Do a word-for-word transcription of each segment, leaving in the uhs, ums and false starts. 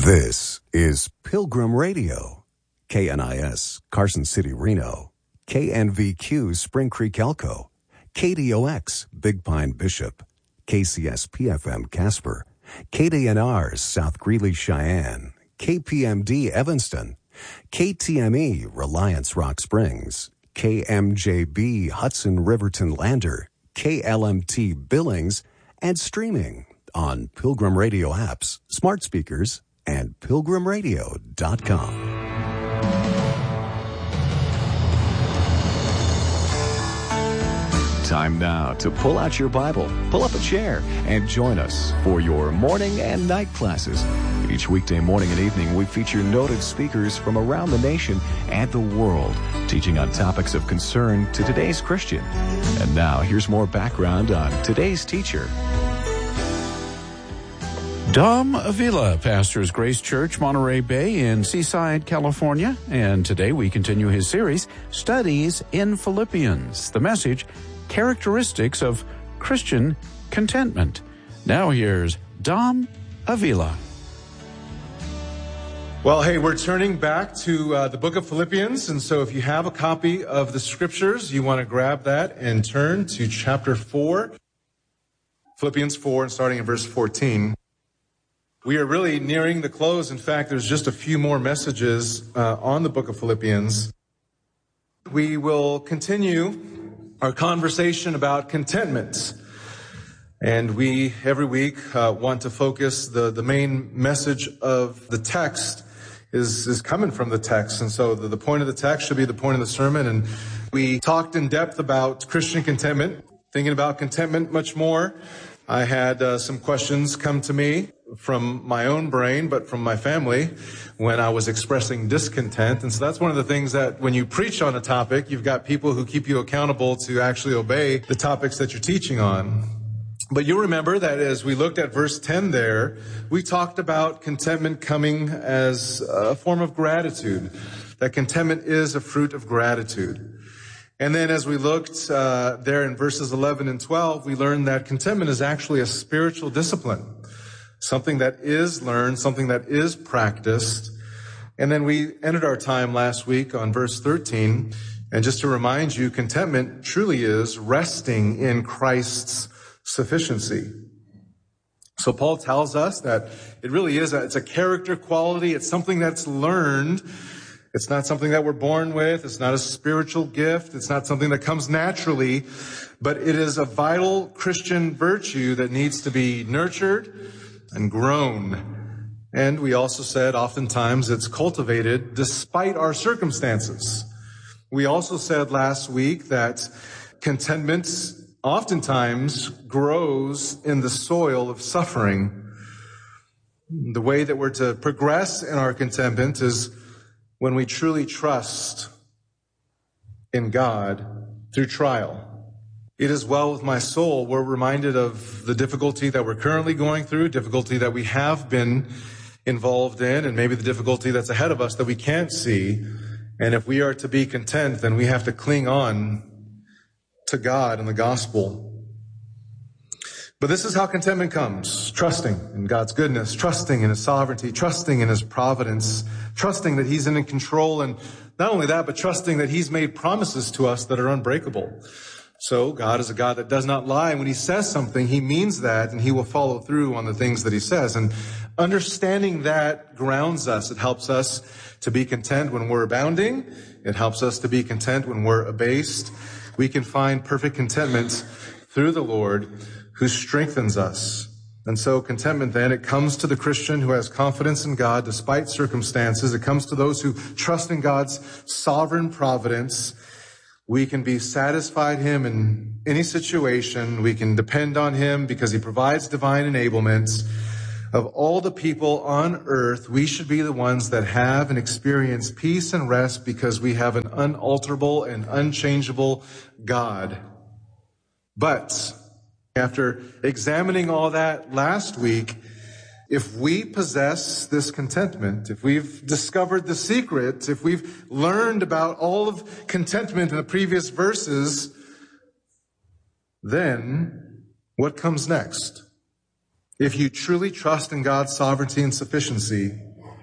This is Pilgrim Radio, K N I S, Carson City, Reno, K N V Q, Spring Creek, Elko, K D O X, Big Pine, Bishop, K C S P F M, Casper, K D N R, South Greeley, Cheyenne, K P M D, Evanston, K T M E, Reliance, Rock Springs, K M J B, Hudson, Riverton, Lander, K L M T, Billings, and streaming on Pilgrim Radio apps, smart speakers, and pilgrim radio dot com. Time now to pull out your Bible, pull up a chair, and join us for your morning and night classes. Each weekday morning and evening, we feature noted speakers from around the nation and the world, teaching on topics of concern to today's Christian. And now, here's more background on today's teacher. Dom Avila pastors Grace Church, Monterey Bay in Seaside, California. And today we continue his series, Studies in Philippians. The message, Characteristics of Christian Contentment. Now here's Dom Avila. Well, hey, we're turning back to uh, the book of Philippians. And so if you have a copy of the scriptures, you want to grab that and turn to chapter four. Philippians four, and starting in verse fourteen. We are really nearing the close. In fact, there's just a few more messages uh, on the book of Philippians. We will continue our conversation about contentment. And we, every week, uh, want to focus, the, the main message of the text is, is coming from the text. And so the, the point of the text should be the point of the sermon. And we talked in depth about Christian contentment, thinking about contentment much more. I had uh, some questions come to me from my own brain, but from my family when I was expressing discontent. And so that's one of the things that when you preach on a topic, you've got people who keep you accountable to actually obey the topics that you're teaching on. But you'll remember that as we looked at verse ten there, we talked about contentment coming as a form of gratitude, that contentment is a fruit of gratitude. And then as we looked uh, there in verses eleven and twelve, we learned that contentment is actually a spiritual discipline, something that is learned, something that is practiced. And then we ended our time last week on verse thirteen. And just to remind you, contentment truly is resting in Christ's sufficiency. So Paul tells us that it really is, a, it's a character quality. It's something that's learned. It's not something that we're born with. It's not a spiritual gift. It's not something that comes naturally, but it is a vital Christian virtue that needs to be nurtured and grown. And we also said oftentimes it's cultivated despite our circumstances. We also said last week that contentment oftentimes grows in the soil of suffering. The way that we're to progress in our contentment is when we truly trust in God through trial. It is well with my soul. We're reminded of the difficulty that we're currently going through, difficulty that we have been involved in, and maybe the difficulty that's ahead of us that we can't see. And if we are to be content, then we have to cling on to God and the gospel. But this is how contentment comes, trusting in God's goodness, trusting in His sovereignty, trusting in His providence, trusting that He's in control, and not only that, but trusting that He's made promises to us that are unbreakable. So God is a God that does not lie. When He says something, He means that, and He will follow through on the things that He says. And understanding that grounds us. It helps us to be content when we're abounding. It helps us to be content when we're abased. We can find perfect contentment through the Lord who strengthens us. And so contentment then, it comes to the Christian who has confidence in God despite circumstances. It comes to those who trust in God's sovereign providence. We can be satisfied Him in any situation. We can depend on Him because He provides divine enablements. Of all the people on earth, we should be the ones that have and experience peace and rest because we have an unalterable and unchangeable God. But after examining all that last week, if we possess this contentment, if we've discovered the secret, if we've learned about all of contentment in the previous verses, then what comes next? If you truly trust in God's sovereignty and sufficiency,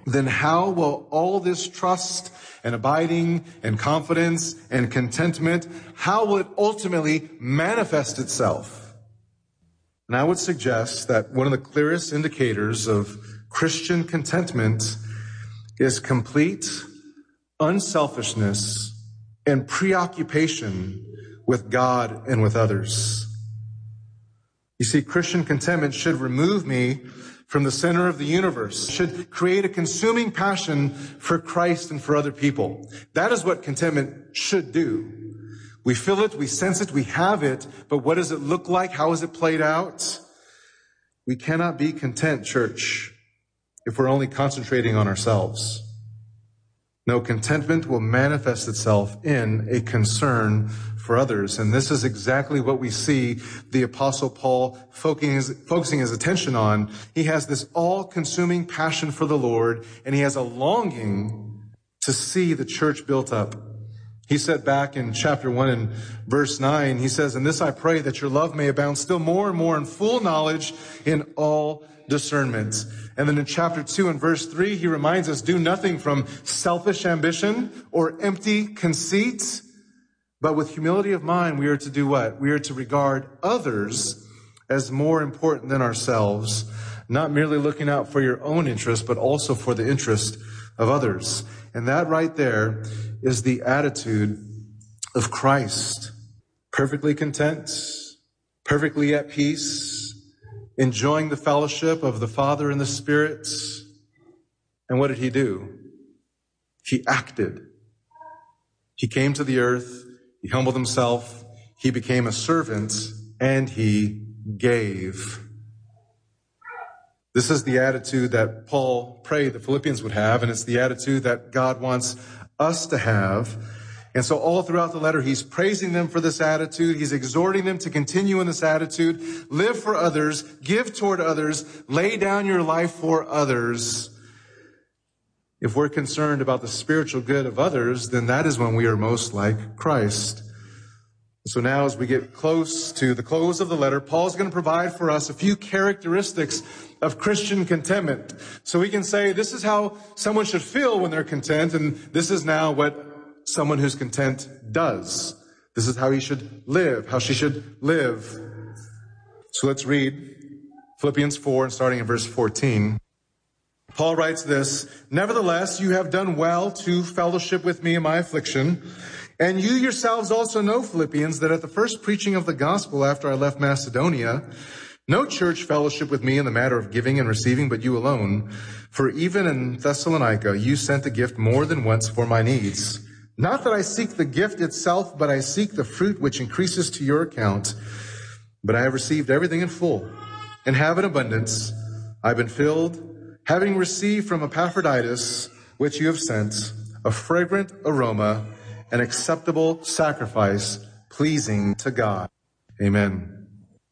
then how will all this trust and abiding and confidence and contentment, how will it ultimately manifest itself? And I would suggest that one of the clearest indicators of Christian contentment is complete unselfishness and preoccupation with God and with others. You see, Christian contentment should remove me from the center of the universe, should create a consuming passion for Christ and for other people. That is what contentment should do. We feel it, we sense it, we have it, but what does it look like? How is it played out? We cannot be content, church, if we're only concentrating on ourselves. No, contentment will manifest itself in a concern for others. And this is exactly what we see the Apostle Paul focusing his, focusing his attention on. He has this all-consuming passion for the Lord, and he has a longing to see the church built up. He said back in chapter one and verse nine, he says, "And this I pray, that your love may abound still more and more in full knowledge in all discernment." And then in chapter two and verse three, he reminds us, "Do nothing from selfish ambition or empty conceit, but with humility of mind, we are to do what? We are to regard others as more important than ourselves, not merely looking out for your own interest, but also for the interest of others." And that right there is the attitude of Christ. Perfectly content, perfectly at peace, enjoying the fellowship of the Father and the Spirit. And what did he do? He acted. He came to the earth. He humbled himself. He became a servant, and he gave. This is the attitude that Paul prayed the Philippians would have, and it's the attitude that God wants us to have. And so all throughout the letter, he's praising them for this attitude. He's exhorting them to continue in this attitude. Live for others, give toward others, lay down your life for others. If we're concerned about the spiritual good of others, then that is when we are most like Christ. So now as we get close to the close of the letter, Paul's going to provide for us a few characteristics of Christian contentment. So we can say this is how someone should feel when they're content, and this is now what someone who's content does. This is how he should live, how she should live. So let's read Philippians four, and starting in verse fourteen. Paul writes this, "Nevertheless, you have done well to fellowship with me in my affliction. And you yourselves also know, Philippians, that at the first preaching of the gospel after I left Macedonia, no church fellowship with me in the matter of giving and receiving, but you alone. For even in Thessalonica, you sent a gift more than once for my needs. Not that I seek the gift itself, but I seek the fruit which increases to your account. But I have received everything in full and have in abundance. I've been filled, having received from Epaphroditus, which you have sent, a fragrant aroma, an acceptable sacrifice, pleasing to God." Amen.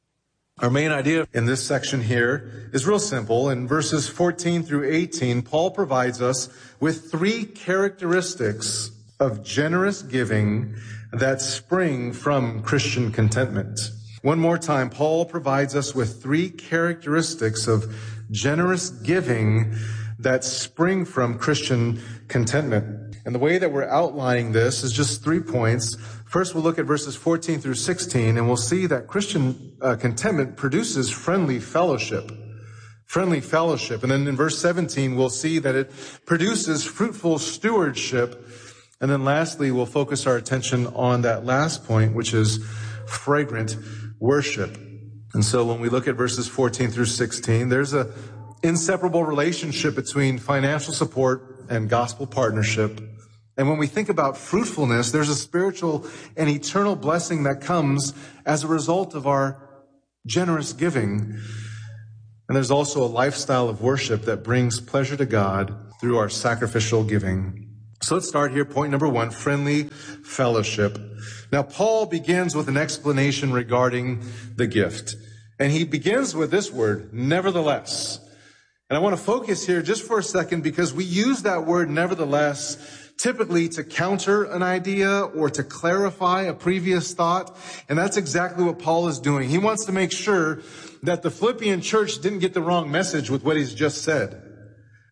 Our main idea in this section here is real simple. In verses fourteen through eighteen, Paul provides us with three characteristics of generous giving that spring from Christian contentment. One more time, Paul provides us with three characteristics of generous giving that spring from Christian contentment. And the way that we're outlining this is just three points. First, we'll look at verses fourteen through sixteen, and we'll see that Christian uh, contentment produces friendly fellowship. Friendly fellowship. And then in verse seventeen, we'll see that it produces fruitful stewardship. And then lastly, we'll focus our attention on that last point, which is fragrant worship. And so when we look at verses fourteen through sixteen, there's a inseparable relationship between financial support and gospel partnership. And when we think about fruitfulness, there's a spiritual and eternal blessing that comes as a result of our generous giving. And there's also a lifestyle of worship that brings pleasure to God through our sacrificial giving. So let's start here. Point number one, friendly fellowship. Now, Paul begins with an explanation regarding the gift. And he begins with this word, nevertheless. And I want to focus here just for a second because we use that word nevertheless typically to counter an idea or to clarify a previous thought. And that's exactly what Paul is doing. He wants to make sure that the Philippian church didn't get the wrong message with what he's just said.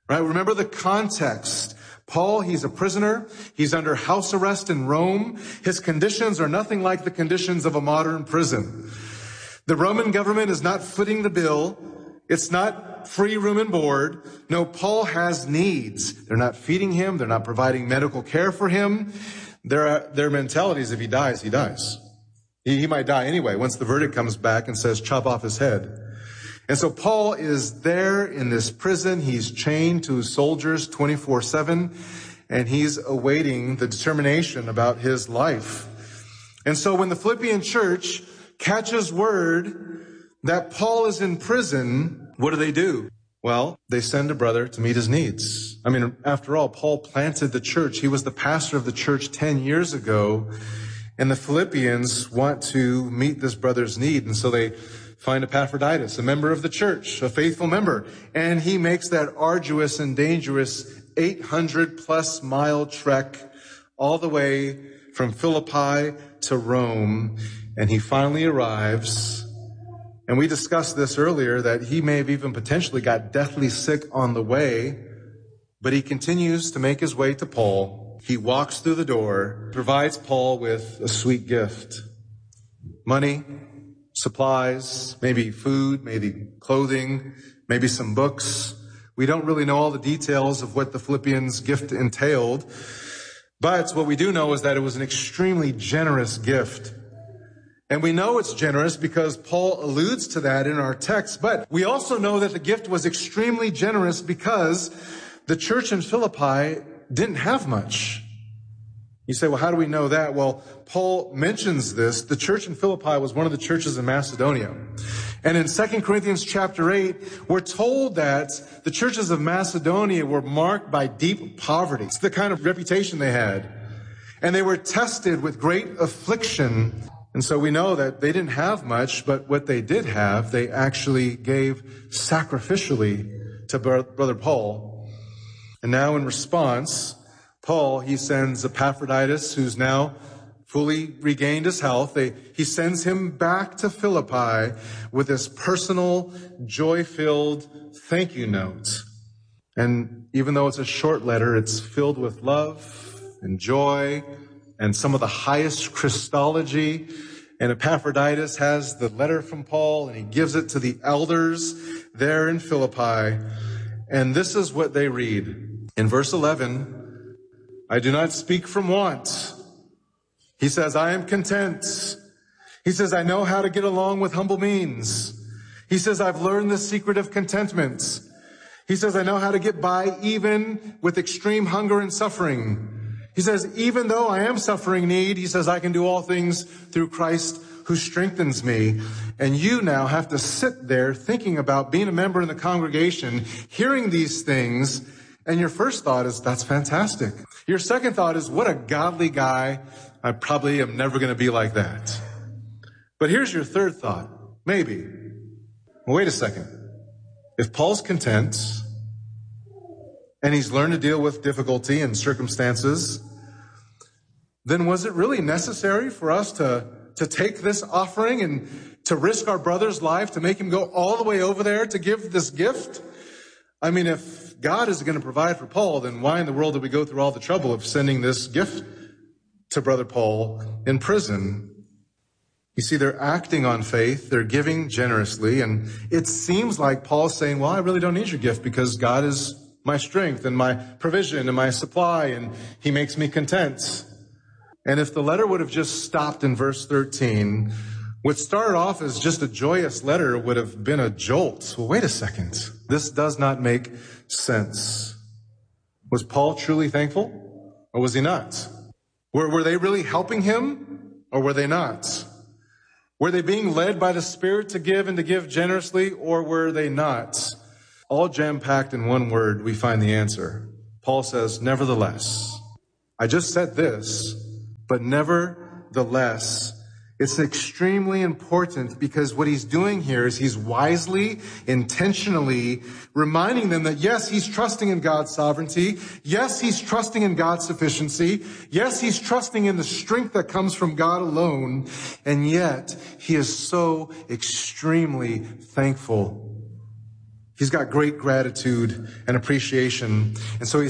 Right? Remember the context. Paul, he's a prisoner. He's under house arrest in Rome. His conditions are nothing like the conditions of a modern prison. The Roman government is not footing the bill. It's not free room and board. No, Paul has needs. They're not feeding him. They're not providing medical care for him. Their, their mentality is if he dies, he dies. He, he might die anyway once the verdict comes back and says, chop off his head. And so Paul is there in this prison. He's chained to soldiers twenty-four seven, and he's awaiting the determination about his life. And so when the Philippian church catches word that Paul is in prison, what do they do? Well, they send a brother to meet his needs. I mean, after all, Paul planted the church. He was the pastor of the church ten years ago, and the Philippians want to meet this brother's need. And so they find Epaphroditus, a member of the church, a faithful member, and he makes that arduous and dangerous eight hundred plus mile trek all the way from Philippi to Rome, and he finally arrives. And we discussed this earlier, that he may have even potentially got deathly sick on the way, but he continues to make his way to Paul. He walks through the door, provides Paul with a sweet gift. Money, supplies, maybe food, maybe clothing, maybe some books. We don't really know all the details of what the Philippians' gift entailed, but what we do know is that it was an extremely generous gift. And we know it's generous because Paul alludes to that in our text, but we also know that the gift was extremely generous because the church in Philippi didn't have much. You say, well, how do we know that? Well, Paul mentions this. The church in Philippi was one of the churches in Macedonia. And in Second Corinthians chapter eight, we're told that the churches of Macedonia were marked by deep poverty. It's the kind of reputation they had. And they were tested with great affliction. And so we know that they didn't have much, but what they did have, they actually gave sacrificially to Brother Paul. And now in response, Paul, he sends Epaphroditus, who's now fully regained his health. They, he sends him back to Philippi with this personal, joy-filled thank you note. And even though it's a short letter, it's filled with love and joy and some of the highest Christology. And Epaphroditus has the letter from Paul, and he gives it to the elders there in Philippi. And this is what they read. In verse eleven, I do not speak from want. He says, I am content. He says, I know how to get along with humble means. He says, I've learned the secret of contentment. He says, I know how to get by even with extreme hunger and suffering. He says, even though I am suffering need, he says, I can do all things through Christ who strengthens me. And you now have to sit there thinking about being a member in the congregation, hearing these things, and your first thought is, that's fantastic. Your second thought is, what a godly guy. I probably am never going to be like that. But here's your third thought. Maybe. Well, wait a second. If Paul's content, and he's learned to deal with difficulty and circumstances, then was it really necessary for us to, to take this offering and to risk our brother's life, to make him go all the way over there to give this gift? I mean, if God is going to provide for Paul, then why in the world did we go through all the trouble of sending this gift to Brother Paul in prison? You see, they're acting on faith. They're giving generously. And it seems like Paul's saying, well, I really don't need your gift because God is my strength and my provision and my supply, and he makes me content. And if the letter would have just stopped in verse thirteen, what started off as just a joyous letter would have been a jolt. Well, wait a second. This does not make sense. Was Paul truly thankful, or was he not? Were, were they really helping him, or were they not? Were they being led by the Spirit to give and to give generously, or were they not? All jam-packed in one word, we find the answer. Paul says, nevertheless. I just said this, but nevertheless. It's extremely important because what he's doing here is he's wisely, intentionally reminding them that yes, he's trusting in God's sovereignty. Yes, he's trusting in God's sufficiency. Yes, he's trusting in the strength that comes from God alone. And yet he is so extremely thankful He's got great gratitude and appreciation. And so he